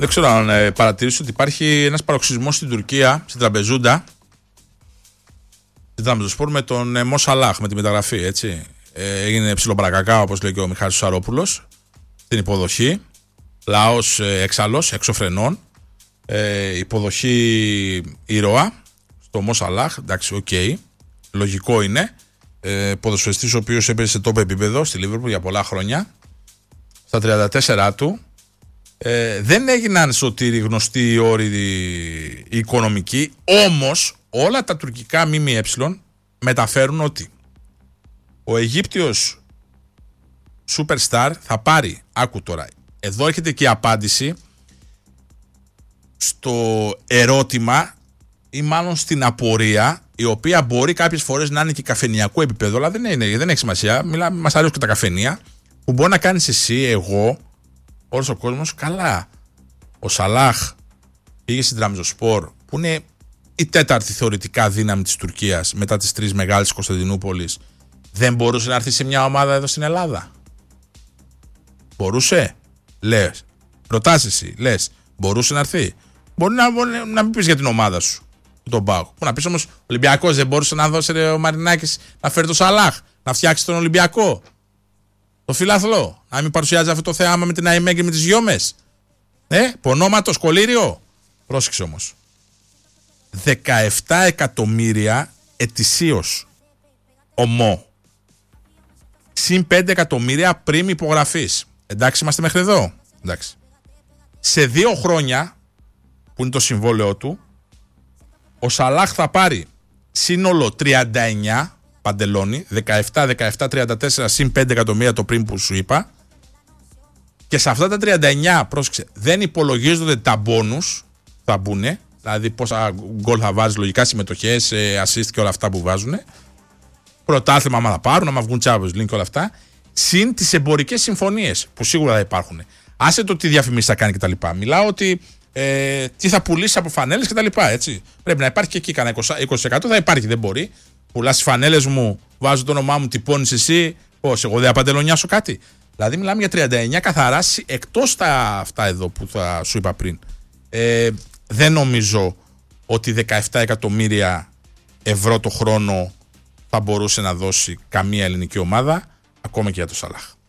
Δεν ξέρω αν παρατηρήσεις ότι υπάρχει ένας παροξυσμός στην Τουρκία, στην Τραμπεζούντα, στην Τραμπεζοσπορ με τον Μο Σαλάχ, με τη μεταγραφή, έτσι. Έγινε ψιλομπρακακά, όπως λέει και ο Μιχάλης Σαρόπουλος, στην υποδοχή. Λαός έξαλλος, εξωφρενών. Υποδοχή ήρωα στο Μο Σαλάχ, εντάξει, οκ. Λογικό είναι. Ποδοσφαιριστής ο οποίος έπαιζε σε top επίπεδο στη Λίβερπουλ για πολλά χρόνια. Στα 34 του. Δεν έγιναν, Σωτήρη, γνωστοί οι όροι οι οικονομικοί, όμως όλα τα τουρκικά ΜΜΕ μεταφέρουν ότι ο Αιγύπτιος Superstar θα πάρει, άκου τώρα, εδώ έρχεται και η απάντηση στο ερώτημα ή μάλλον στην απορία, η οποία μπορεί κάποιες φορές να είναι και καφενειακό επίπεδο, αλλά δεν έχει σημασία, μας αρέσουν και τα καφενεία, που μπορεί να κάνεις εσύ, εγώ, όλος ο κόσμος, καλά. Ο Σαλάχ πήγε στην Τραμπζοσπορ, που είναι η τέταρτη θεωρητικά δύναμη της Τουρκίας μετά τις τρεις μεγάλες της Κωνσταντινούπολης. Δεν μπορούσε να έρθει σε μια ομάδα εδώ στην Ελλάδα? Μπορούσε? Λες. Ρωτάς εσύ, λες. Μπορούσε να έρθει? Μπορεί να μην πεις για την ομάδα σου, τον ΠΑΟΚ. Που να πεις όμως, ο Ολυμπιακός δεν μπορούσε να δώσει ο Μαρινάκης να φέρει τον Σαλάχ, να φτιάξει τον Ολυμπιακό, το φιλαθλό, να μην παρουσιάζει αυτό το θέαμα με την ΑΕΜΕ και με τις γιόμες. Πονόματο, κολύριο. Πρόσεξε όμως. 17 εκατομμύρια ετησίως ομό. Συν 5 εκατομμύρια πριν υπογραφής. Εντάξει, είμαστε μέχρι εδώ? Εντάξει. Σε 2 χρόνια, που είναι το συμβόλαιό του, ο Σαλάχ θα πάρει σύνολο 39, παντελόνι, 17-34 συν 5 εκατομμύρια το πριν που σου είπα, και σε αυτά τα 39, πρόσεξε, δεν υπολογίζονται τα μπόνους, θα μπουνε, δηλαδή πόσα γκολ θα βάζει, λογικά συμμετοχές, assist και όλα αυτά που βάζουν, πρωτάθλημα άμα θα πάρουν, άμα βγουν Champions League και όλα αυτά, συν τις εμπορικές συμφωνίες που σίγουρα θα υπάρχουν. Άσε το τι διαφημίσεις θα κάνει κτλ. Μιλάω ότι τι θα πουλήσει από φανέλες κτλ. Έτσι. Πρέπει να υπάρχει και εκεί κανένα 20% θα υπάρχει, δεν μπορεί. Πουλάς τις φανέλες μου, βάζω το όνομά μου, τυπώνεις εσύ, πώς, εγώ δεν απαντελονιάσω κάτι? Δηλαδή μιλάμε για 39 καθαρά εκτός τα αυτά εδώ που θα σου είπα πριν. Δεν νομίζω ότι 17 εκατομμύρια ευρώ το χρόνο θα μπορούσε να δώσει καμία ελληνική ομάδα, ακόμα και για το Σαλάχ.